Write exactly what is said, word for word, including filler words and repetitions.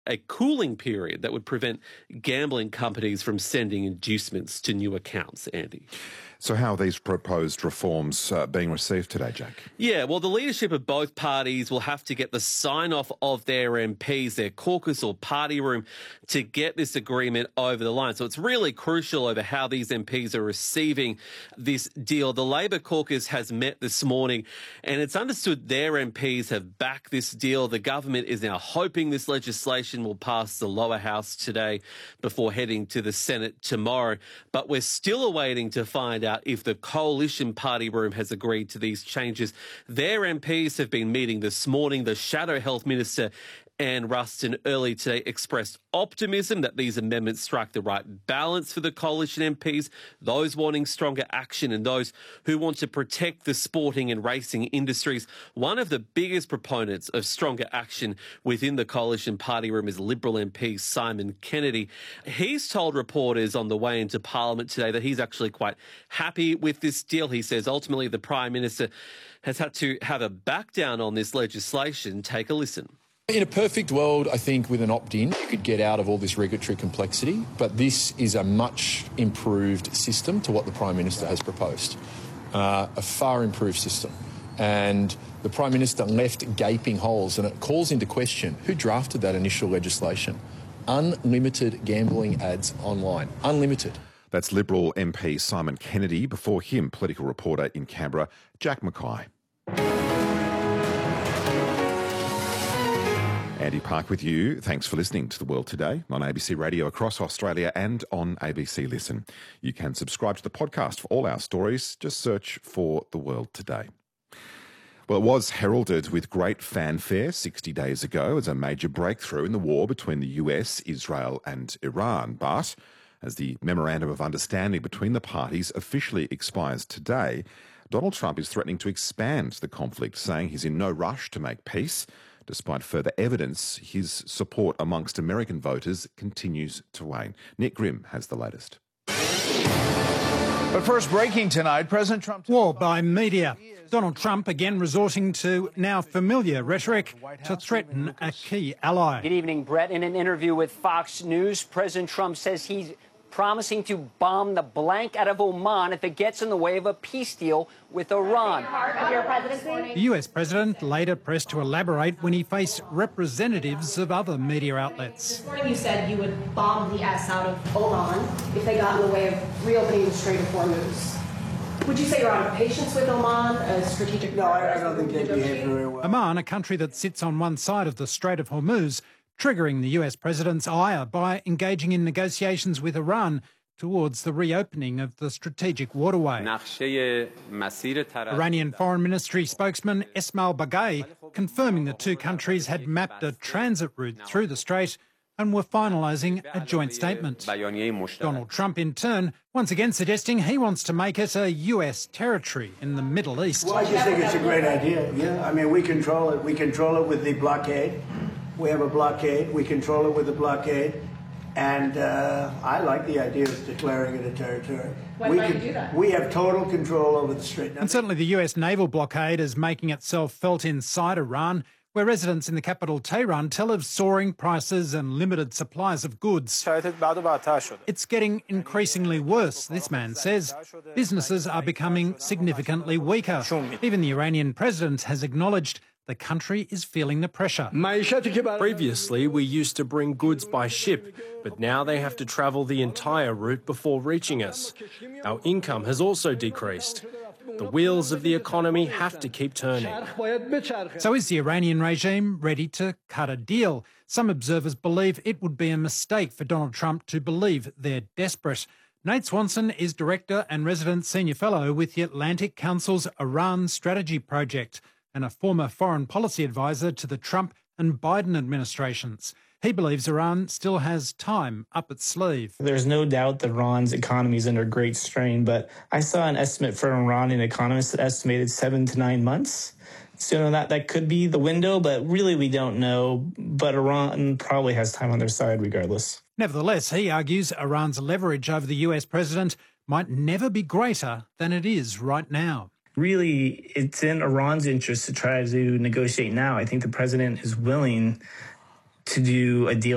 a cooling period that would prevent gambling companies from sending inducements to new accounts, Andy. So how are these proposed reforms uh, being received today, Jack? Yeah, well, the leadership of both parties will have to get the sign-off of their M Ps, their caucus or party room, to get this agreement over the line. So it's really crucial over how these M Ps are receiving this deal. The Labor caucus has met this morning, and it's understood their M Ps have backed this deal. The government is now hoping this legislation will pass the lower house today before heading to the Senate tomorrow. But we're still awaiting to find out if the coalition party room has agreed to these changes. Their M Ps have been meeting this morning. The Shadow Health Minister, Anne Ruston, early today expressed optimism that these amendments strike the right balance for the coalition M Ps, those wanting stronger action and those who want to protect the sporting and racing industries. One of the biggest proponents of stronger action within the coalition party room is Liberal M P Simon Kennedy. He's told reporters on the way into Parliament today that he's actually quite happy with this deal. He says ultimately the Prime Minister has had to have a back down on this legislation. Take a listen. In a perfect world, I think with an opt-in, you could get out of all this regulatory complexity, but this is a much improved system to what the Prime Minister has proposed, uh, a far improved system. And the Prime Minister left gaping holes, and it calls into question who drafted that initial legislation. Unlimited gambling ads online. Unlimited. That's Liberal M P Simon Kennedy. Before him, political reporter in Canberra, Jack Mackay. Andy Park with you. Thanks for listening to The World Today on A B C Radio across Australia and on A B C Listen. You can subscribe to the podcast for all our stories. Just search for The World Today. Well, it was heralded with great fanfare sixty days ago as a major breakthrough in the war between the U S, Israel and Iran. But as the Memorandum of Understanding between the parties officially expires today, Donald Trump is threatening to expand the conflict, saying he's in no rush to make peace. Despite further evidence, his support amongst American voters continues to wane. Nick Grimm has the latest. But first, breaking tonight, President Trump... War by media. Donald Trump again resorting to now familiar rhetoric to threaten a key ally. Good evening, Brett. In an interview with Fox News, President Trump says he's promising to bomb the blank out of Oman if it gets in the way of a peace deal with Iran. The U S president later pressed to elaborate when he faced representatives of other media outlets. This morning you said you would bomb the S out of Oman if they got in the way of reopening the Strait of Hormuz. Would you say you're out of patience with Oman, a strategic... No, I don't think they behave very well. Oman, a country that sits on one side of the Strait of Hormuz, triggering the U S president's ire by engaging in negotiations with Iran towards the reopening of the strategic waterway. Iranian Foreign Ministry spokesman Esmail Baghaei confirming the two countries had mapped a transit route through the strait and were finalising a joint statement. Donald Trump, in turn, once again suggesting he wants to make it a U S territory in the Middle East. Well, I just think it's a great idea, yeah. I mean, we control it. We control it with the blockade. We have a blockade. We control it with the blockade. And uh, I like the idea of declaring it a territory. Why we might you can, do that? We have total control over the strait. And certainly the U S naval blockade is making itself felt inside Iran, where residents in the capital Tehran tell of soaring prices and limited supplies of goods. It's getting increasingly worse, this man says. Businesses are becoming significantly weaker. Even the Iranian president has acknowledged the country is feeling the pressure. Previously, we used to bring goods by ship, but now they have to travel the entire route before reaching us. Our income has also decreased. The wheels of the economy have to keep turning. So is the Iranian regime ready to cut a deal? Some observers believe it would be a mistake for Donald Trump to believe they're desperate. Nate Swanson is Director and Resident Senior Fellow with the Atlantic Council's Iran Strategy Project and a former foreign policy advisor to the Trump and Biden administrations. He believes Iran still has time up its sleeve. There's no doubt that Iran's economy is under great strain, but I saw an estimate for an Iranian economist that estimated seven to nine months. So you know, that, that could be the window, but really we don't know. But Iran probably has time on their side regardless. Nevertheless, he argues Iran's leverage over the U S president might never be greater than it is right now. Really, it's in Iran's interest to try to negotiate now. I think the president is willing to do a deal